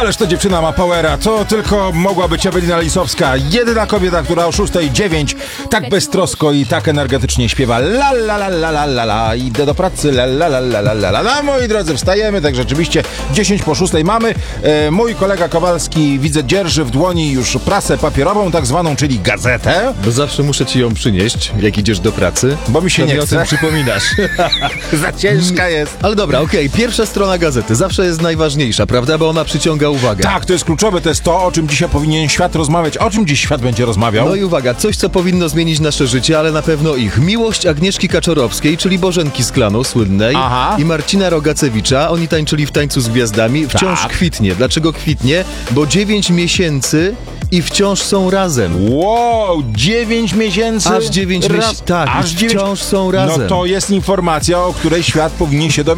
Ależ to dziewczyna ma powera, to tylko mogła być Ewelina Lisowska. Jedyna kobieta, która o 6:09 tak beztrosko i tak energetycznie śpiewa la la la la la la la. Idę do pracy, la la la la la la la la. Moi drodzy, wstajemy, tak rzeczywiście 10:06 mamy. Mój kolega Kowalski, widzę, dzierży w dłoni już prasę papierową, tak zwaną, czyli gazetę. Bo zawsze muszę ci ją przynieść, jak idziesz do pracy. Bo mi się nie o tym chce. przypominasz. Za ciężka jest. Ale dobra, okej, pierwsza strona gazety zawsze jest najważniejsza, prawda? Bo ona przyciąga uwagę. Tak, to jest kluczowe, to jest to, o czym dzisiaj powinien świat rozmawiać. O czym dziś świat będzie rozmawiał? No i uwaga, coś, co powinno zmienić nasze życie, ale na pewno ich. Miłość Agnieszki Kaczorowskiej, czyli Bożenki z Klanu słynnej, Aha. i Marcina Rogacewicza. Oni tańczyli w Tańcu z Gwiazdami. Wciąż Tak. kwitnie. Dlaczego kwitnie? Bo 9 miesięcy i wciąż są razem. Wow, 9 miesięcy? Aż 9 miesięcy. Tak, aż 9... wciąż są razem. No to jest informacja, o której świat powinien się dowiedzieć.